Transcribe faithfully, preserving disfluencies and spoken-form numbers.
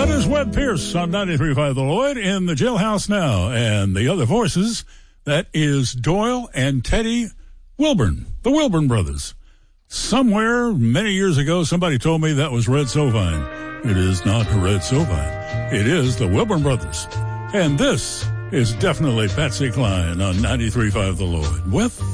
That is Webb Pierce on ninety-three point five The Lloyd in the jailhouse now. And the other voices, that is Doyle and Teddy Wilburn, the Wilburn brothers. Somewhere many years ago, somebody told me that was Red Sovine. It is not Red Sovine. It is the Wilburn brothers. And this is definitely Patsy Cline on ninety-three point five The Lloyd with